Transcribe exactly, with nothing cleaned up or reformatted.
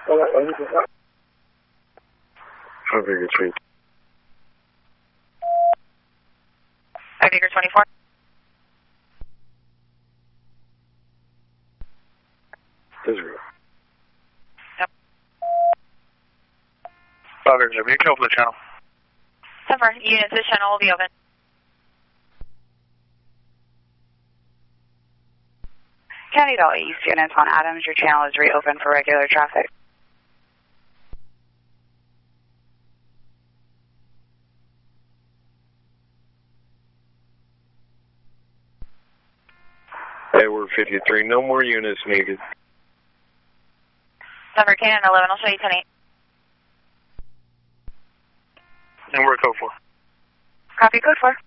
Five Acre twenty. Five Acre twenty-four. Israel. Yep. Five Acre seven, you can open the channel. September, units, this channel will be open. County Bell East, units on Adams, your channel is reopened for regular traffic. Edward fifty-three, no more units needed. September, Cannon eleven, I'll show you ten eight. And we're code four. Copy, code four.